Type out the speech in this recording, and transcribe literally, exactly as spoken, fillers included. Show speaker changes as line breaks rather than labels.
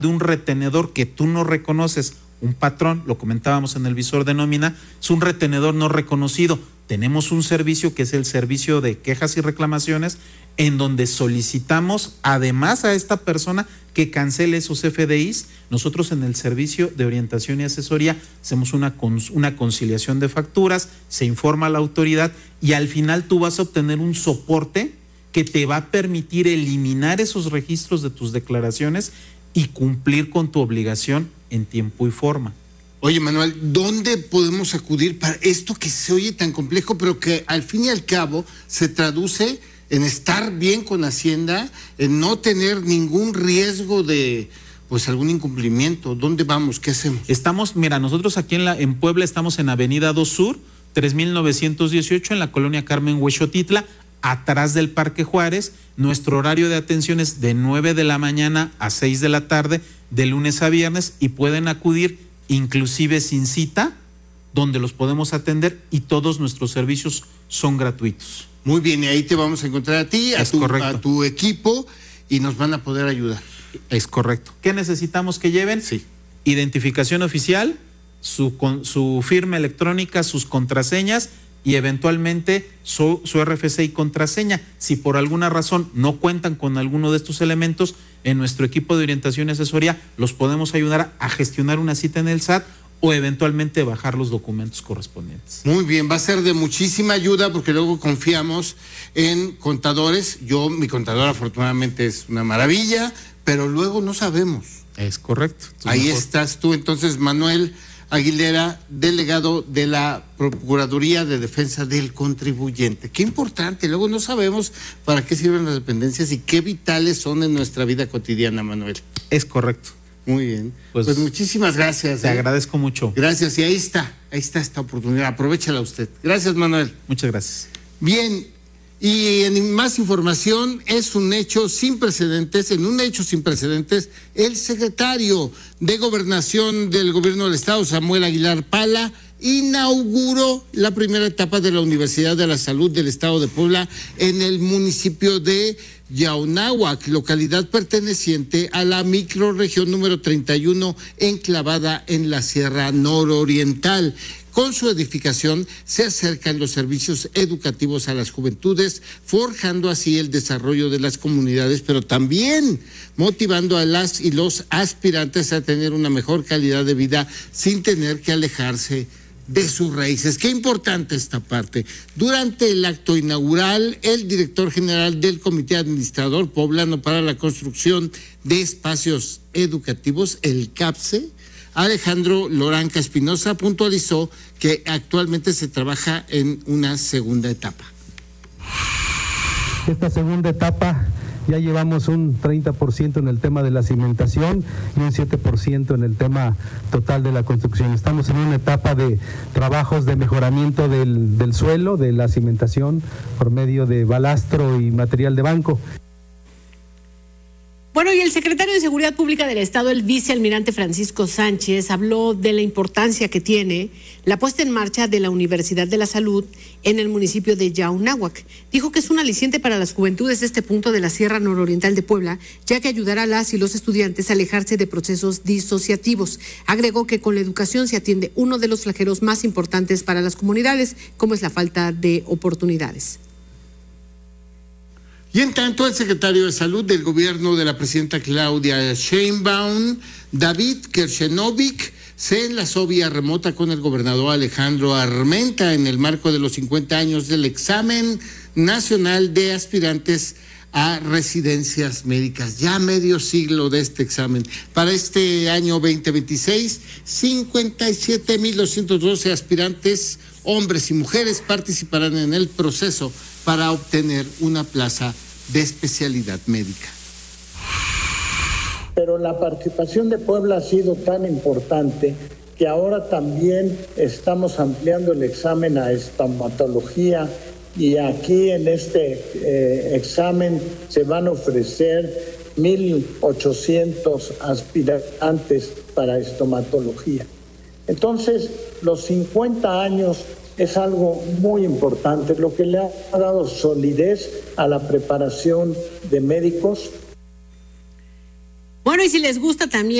de un retenedor que tú no reconoces, un patrón, lo comentábamos en el visor de nómina, es un retenedor no reconocido. Tenemos un servicio que es el servicio de quejas y reclamaciones, en donde solicitamos además a esta persona que cancele esos F D Is. Nosotros en el servicio de orientación y asesoría hacemos una, una conciliación de facturas, se informa a la autoridad y al final tú vas a obtener un soporte que te va a permitir eliminar esos registros de tus declaraciones y cumplir con tu obligación en tiempo y forma.
Oye, Manuel, ¿dónde podemos acudir para esto que se oye tan complejo, pero que al fin y al cabo se traduce en estar bien con Hacienda, en no tener ningún riesgo de, pues, algún incumplimiento? ¿Dónde vamos? ¿Qué hacemos?
Estamos, mira, nosotros aquí en, la, en Puebla estamos en Avenida dos Sur, tres mil novecientos dieciocho, en la colonia Carmen Huexotitla, atrás del Parque Juárez. Nuestro horario de atención es de nueve de la mañana a seis de la tarde, de lunes a viernes, y pueden acudir inclusive sin cita, donde los podemos atender y todos nuestros servicios son gratuitos.
Muy bien, y ahí te vamos a encontrar a ti, a tu, a tu equipo, y nos van a poder ayudar.
Es correcto. ¿Qué necesitamos que lleven?
Sí.
Identificación oficial, su, con, su firma electrónica, sus contraseñas y eventualmente su, su R F C y contraseña. Si por alguna razón no cuentan con alguno de estos elementos, en nuestro equipo de orientación y asesoría los podemos ayudar a gestionar una cita en el S A T o eventualmente bajar los documentos correspondientes.
Muy bien, va a ser de muchísima ayuda porque luego confiamos en contadores. Yo, mi contador afortunadamente es una maravilla, pero luego no sabemos.
Es correcto.
Ahí mejor. Estás tú entonces, Manuel Aguilera, delegado de la Procuraduría de Defensa del Contribuyente. Qué importante, luego no sabemos para qué sirven las dependencias y qué vitales son en nuestra vida cotidiana, Manuel.
Es correcto.
Muy bien, pues, pues muchísimas gracias.
Te
¿eh?
agradezco mucho.
Gracias, y ahí está, ahí está esta oportunidad, aprovechala usted. Gracias, Manuel.
Muchas gracias.
Bien, y en más información, es un hecho sin precedentes, en un hecho sin precedentes, el secretario de Gobernación del Gobierno del Estado, Samuel Aguilar Pala, inauguró la primera etapa de la Universidad de la Salud del Estado de Puebla en el municipio de Yaunáhuac, localidad perteneciente a la microrregión número treinta y uno, enclavada en la Sierra Nororiental. Con su edificación se acercan los servicios educativos a las juventudes, forjando así el desarrollo de las comunidades, pero también motivando a las y los aspirantes a tener una mejor calidad de vida sin tener que alejarse de sus raíces. Qué importante esta parte. Durante el acto inaugural, el director general del Comité Administrador Poblano para la Construcción de Espacios Educativos, el CAPSE, Alejandro Loranca Espinosa, puntualizó que actualmente se trabaja en una segunda etapa.
Esta segunda etapa ya llevamos un treinta por ciento en el tema de la cimentación y un siete por ciento en el tema total de la construcción. Estamos en una etapa de trabajos de mejoramiento del, del suelo, de la cimentación por medio de balastro y material de banco.
Bueno, y el secretario de Seguridad Pública del Estado, el vicealmirante Francisco Sánchez, habló de la importancia que tiene la puesta en marcha de la Universidad de la Salud en el municipio de Yaunáhuac. Dijo que es un aliciente para las juventudes de este punto de la Sierra Nororiental de Puebla, ya que ayudará a las y los estudiantes a alejarse de procesos disociativos. Agregó que con la educación se atiende uno de los flagelos más importantes para las comunidades, como es la falta de oportunidades.
Y en tanto, el secretario de Salud del gobierno de la presidenta Claudia Sheinbaum, David Kershenovic, se enlazó vía remota con el gobernador Alejandro Armenta en el marco de los cincuenta años del examen nacional de aspirantes a residencias médicas. Ya medio siglo de este examen. Para este año veinte veintiséis, cincuenta y siete mil doscientos doce aspirantes, hombres y mujeres, participarán en el proceso para obtener una plaza de especialidad médica.
Pero la participación de Puebla ha sido tan importante que ahora también estamos ampliando el examen a estomatología y aquí en este eh, examen se van a ofrecer mil ochocientos aspirantes para estomatología. Entonces, los cincuenta años es algo muy importante, lo que le ha dado solidez a la preparación de médicos.
Bueno, Bueno, y si les gusta también